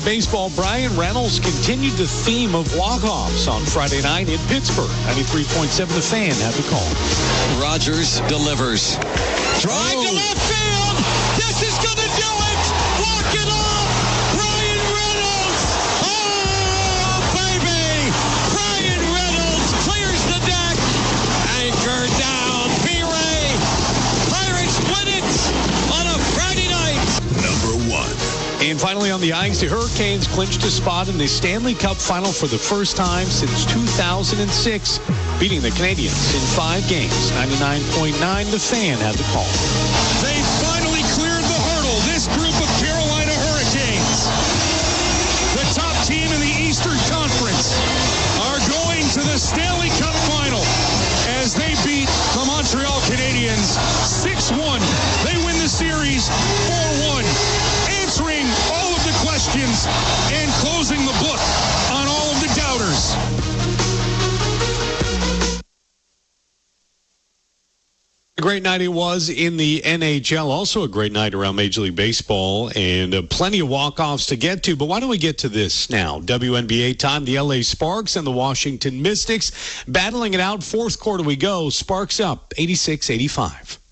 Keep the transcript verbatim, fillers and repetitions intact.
Baseball, Brian Reynolds continued the theme of walk-offs on Friday night in Pittsburgh. ninety-three point seven The Fan had the call. Rogers delivers. Drive oh. to left field. This is going to do it. Walk it off. Brian Reynolds. Oh, baby. Brian Reynolds clears the deck. Anchor down. B-Ray. Pirates win it on a Friday night. Number one. And finally on the ice, the Hurricanes clinched a spot in the Stanley Cup final for the first time since two thousand six, beating the Canadiens in five games. ninety-nine point nine The Fan had the call. They finally cleared the hurdle. This group of Carolina Hurricanes, the top team in the Eastern Conference, are going to the Stanley Cup final as they beat the Montreal Canadiens six one. They win the series four one. Answering all of the questions and closing the book on all of the doubters. A great night it was in the N H L. Also a great night around Major League Baseball, and uh, plenty of walk-offs to get to. But why don't we get to this now? W N B A time. The L A Sparks and the Washington Mystics battling it out. Fourth quarter we go. Sparks up eighty-six eighty-five.